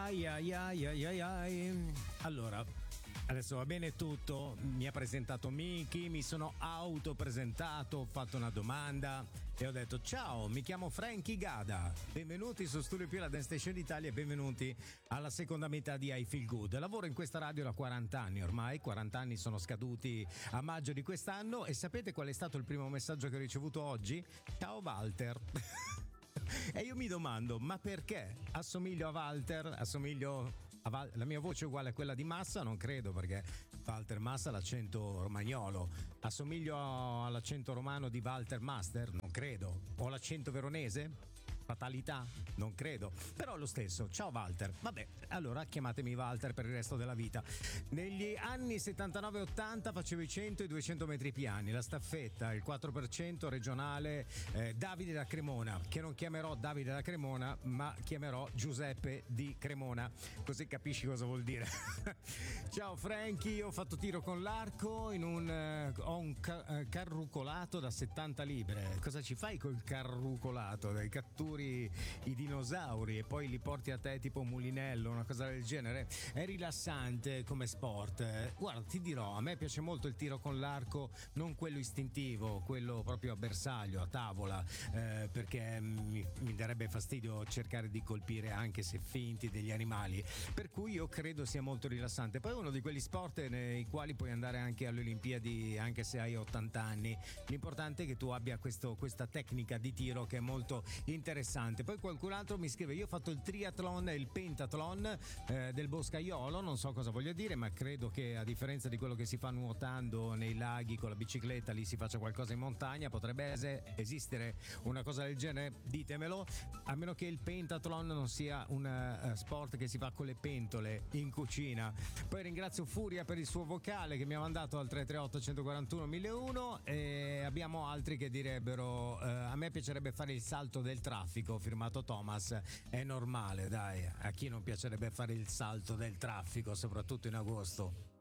Ai ai ai ai ai ai. Allora, adesso va bene tutto. Mi ha presentato Miki, mi sono autopresentato, ho fatto una domanda e ho detto ciao, mi chiamo Frankie Gada. Benvenuti su Studio Più, la Dance Station d'Italia, e benvenuti alla seconda metà di I Feel Good. Lavoro in questa radio da 40 anni ormai, 40 anni sono scaduti a maggio di quest'anno, e sapete qual è stato il primo messaggio che ho ricevuto oggi? Ciao Walter. E io mi domando, ma perché? Assomiglio a Walter? La mia voce è uguale a quella di Massa? Non credo, perché Walter Massa ha l'accento romagnolo. Assomiglio all'accento romano di Walter Master? Non credo. Ho l'accento veronese? Fatalità? Non credo. Però lo stesso, ciao Walter. Vabbè, allora chiamatemi Walter per il resto della vita. Negli anni 79-80 facevo i 100 e i 200 metri piani, la staffetta, il 4% regionale Davide da Cremona, che non chiamerò Davide da Cremona, ma chiamerò Giuseppe di Cremona, così capisci cosa vuol dire. Ciao Frankie, ho fatto tiro con l'arco ho un carrucolato da 70 libre. Cosa ci fai col carrucolato? Dai, catturi i dinosauri e poi li porti a te tipo mulinello, una cosa del genere. È rilassante come sport. Guarda, ti dirò, a me piace molto il tiro con l'arco, non quello istintivo, quello proprio a bersaglio, a tavola, perché mi darebbe fastidio cercare di colpire, anche se finti, degli animali, per cui io credo sia molto rilassante. Poi è uno di quegli sport nei quali puoi andare anche alle Olimpiadi anche se hai 80 anni. L'importante è che tu abbia questa tecnica di tiro che è molto interessante. Poi qualcun altro mi scrive: io ho fatto il triathlon e il pentathlon del Boscaiolo, non so cosa voglia dire, ma credo che, a differenza di quello che si fa nuotando nei laghi con la bicicletta, lì si faccia qualcosa in montagna. Potrebbe esistere una cosa del genere? Ditemelo, a meno che il pentathlon non sia un sport che si fa con le pentole in cucina. Poi ringrazio Furia per il suo vocale che mi ha mandato al 338 141 1001, e abbiamo altri che direbbero a me piacerebbe fare il salto del traffico, firmato Thomas. È normale, dai, a chi non piacerebbe fare il salto del traffico, soprattutto in agosto?